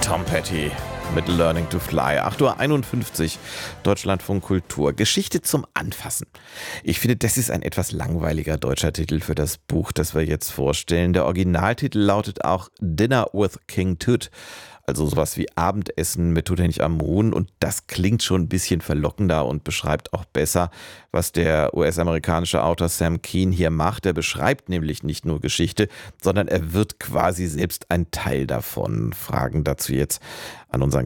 Tom Petty mit Learning to Fly. 8:51 Uhr, Deutschlandfunk Kultur. Geschichte zum Anfassen. Ich finde, das ist ein etwas langweiliger deutscher Titel für das Buch, das wir jetzt vorstellen. Der Originaltitel lautet auch Dinner with King Tut. Also sowas wie Abendessen mit Tutanchamun, und das klingt schon ein bisschen verlockender und beschreibt auch besser, was der US-amerikanische Autor Sam Kean hier macht. Er beschreibt nämlich nicht nur Geschichte, sondern er wird quasi selbst ein Teil davon. Fragen dazu jetzt an unseren